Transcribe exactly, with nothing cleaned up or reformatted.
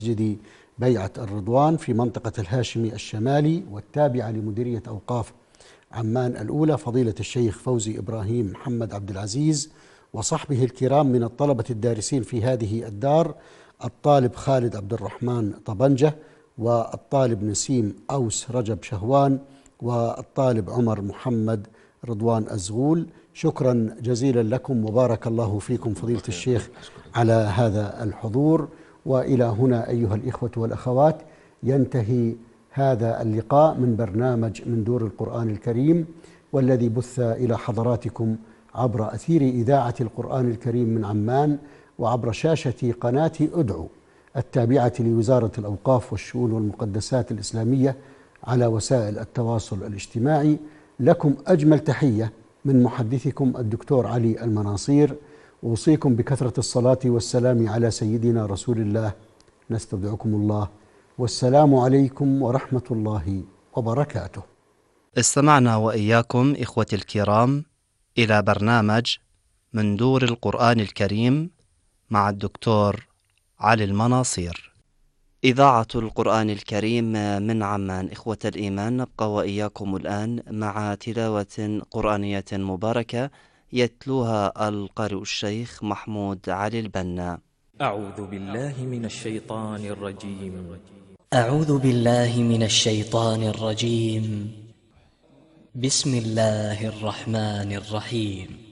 مسجد بيعة الرضوان في منطقة الهاشمي الشمالي والتابعة لمديرية أوقاف عمان الأولى، فضيلة الشيخ فوزي إبراهيم محمد عبد العزيز وصحبه الكرام من الطلبة الدارسين في هذه الدار، الطالب خالد عبد الرحمن طبنجة، والطالب نسيم أوس رجب شهوان، والطالب عمر محمد رضوان أزغول. شكرا جزيلا لكم وبارك الله فيكم فضيلة الشيخ على هذا الحضور. وإلى هنا أيها الإخوة والأخوات ينتهي هذا اللقاء من برنامج من دور القرآن الكريم، والذي بث إلى حضراتكم عبر أثير إذاعة القرآن الكريم من عمان وعبر شاشة قناة أدعو التابعة لوزارة الأوقاف والشؤون والمقدسات الإسلامية على وسائل التواصل الاجتماعي. لكم أجمل تحية من محدثكم الدكتور علي المناصير، أوصيكم بكثرة الصلاة والسلام على سيدنا رسول الله. نستودعكم الله، والسلام عليكم ورحمة الله وبركاته. استمعنا وإياكم إخوتي الكرام إلى برنامج من دور القرآن الكريم مع الدكتور علي المناصير. إذاعة القرآن الكريم من عمان. إخوة الإيمان، نبقى وإياكم الآن مع تلاوة قرآنية مباركة يتلوها القارئ الشيخ محمود علي البنا. أعوذ بالله من الشيطان الرجيم. أعوذ بالله من الشيطان الرجيم. بسم الله الرحمن الرحيم.